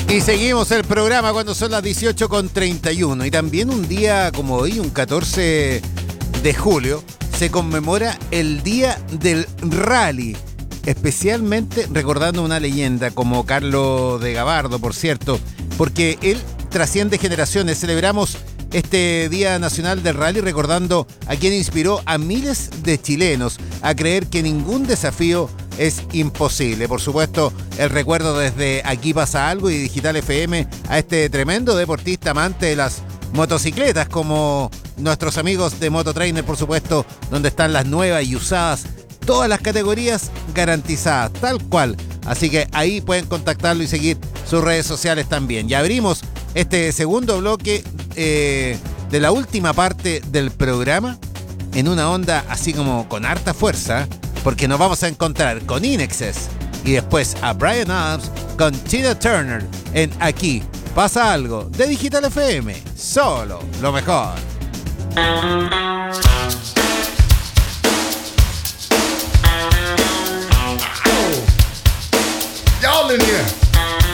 Y seguimos el programa cuando son las 18:31. Y también un día como hoy, un 14 de julio, se conmemora el Día del Rally. Especialmente recordando una leyenda como Carlos de Gabardo, por cierto, porque él trasciende generaciones. Celebramos este Día Nacional del Rally recordando a quien inspiró a miles de chilenos a creer que ningún desafío es imposible. Por supuesto, el recuerdo desde Aquí Pasa Algo y Digital FM a este tremendo deportista amante de las motocicletas, como nuestros amigos de Mototrainer, por supuesto, donde están las nuevas y usadas, todas las categorías garantizadas, tal cual. Así que ahí pueden contactarlo y seguir sus redes sociales también. Ya abrimos este segundo bloque de la última parte del programa en una onda así como con harta fuerza, porque nos vamos a encontrar con Inexes y después a Bryan Adams con Tina Turner en Aquí Pasa Algo de Digital FM. Solo lo mejor. Y'all in here.